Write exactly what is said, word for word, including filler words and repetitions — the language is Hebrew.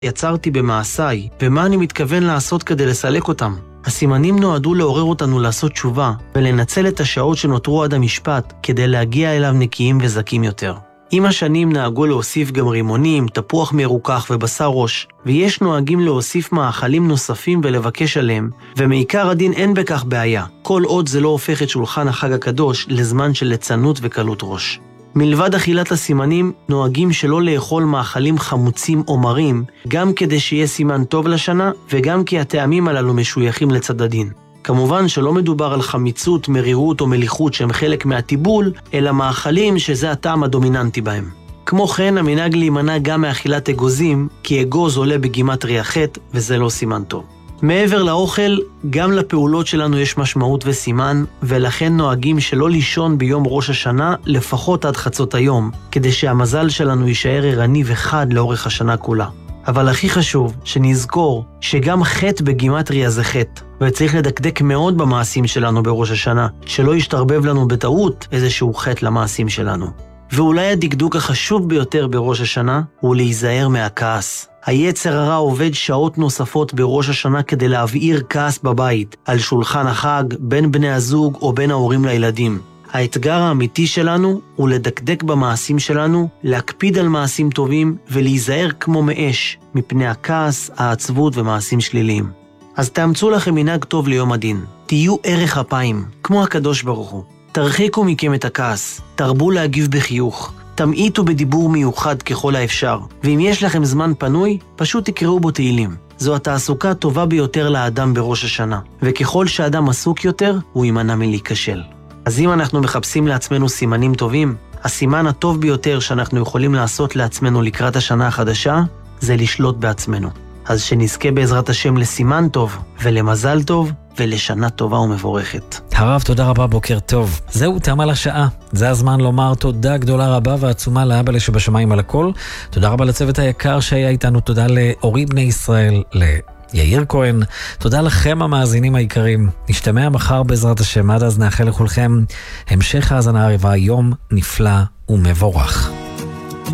יצרתי במעשיי, ומה אני מתכוון לעשות כדי לסלק אותם. הסימנים נועדו לעורר אותנו לעשות תשובה, ולנצל את השעות שנותרו עד המשפט, כדי להגיע אליו נקיים וזקים יותר. עם השנים נהגו להוסיף גם רימונים, תפוח מרוכך ובשר ראש, ויש נוהגים להוסיף מאכלים נוספים ולבקש עליהם, ומעיקר הדין אין בכך בעיה, כל עוד זה לא הופך את שולחן החג הקדוש לזמן של ליצנות וקלות ראש. מלבד אכילת הסימנים, נוהגים שלא לאכול מאכלים חמוצים או מרים, גם כדי שיהיה סימן טוב לשנה, וגם כי הטעמים הללו משויכים לצד הדין. כמובן שלא מדובר על חמיצות, מרירות או מליחות שהם חלק מהטיבול, אלא מאכלים שזה הטעם הדומיננטי בהם. כמו כן, המנהג להימנע גם מאכילת אגוזים, כי אגוז עולה בגימטריה ח' וזה לא סימן טוב. מעבר לאוכל, גם לפעולות שלנו יש משמעות וסימן, ולכן נוהגים שלא לישון ביום ראש השנה לפחות עד חצות היום, כדי שהמזל שלנו יישאר ערני וחד לאורך השנה כולה. אבל הכי חשוב שנזכור שגם חטא בגימטריה זה חטא, וצריך לדקדק מאוד במעשים שלנו בראש השנה, שלא ישתרבב לנו בטעות איזשהו חטא למעשים שלנו. ואולי הדקדוק החשוב ביותר בראש השנה הוא להיזהר מהכעס. היצר הרע עובד שעות נוספות בראש השנה כדי להבעיר כעס בבית, על שולחן החג, בין בני הזוג או בין ההורים לילדים. האתגר האמיתי שלנו הוא לדקדק במעשים שלנו, להקפיד על מעשים טובים ולהיזהר כמו מאש מפני הכעס, העצבות ומעשים שליליים. אז תאמצו לכם מנהג טוב ליום הדין. תהיו ערך אפיים, כמו הקדוש ברוך הוא. תרחיקו מכם את הכעס, תרבו להגיב בחיוך, תמעיטו בדיבור מיוחד ככל האפשר, ואם יש לכם זמן פנוי, פשוט תקראו בו תהילים. זו התעסוקה הטובה ביותר לאדם בראש השנה, וככל שאדם עסוק יותר, הוא יימנע מלהיכשל. אז אם אנחנו מחפשים לעצמנו סימנים טובים, הסימן הטוב ביותר שאנחנו יכולים לעשות לעצמנו לקראת השנה החדשה, זה לשלוט בעצמנו. אז שנזכה בעזרת השם לסימן טוב, ולמזל טוב, ולשנה טובה ומבורכת. הרב, תודה רבה, בוקר טוב. זהו, תמה לשעה. זה הזמן לומר תודה גדולה רבה ועצומה לאבא שבשמיים על הכל. תודה רבה לצוות היקר שהיה איתנו, תודה לאורי בני ישראל, ליאיר כהן. תודה לכם המאזינים היקרים. נשתמע מחר בעזרת השם. עד אז נאחל לכולכם המשך האזנה ערבה, יום נפלא ומבורך.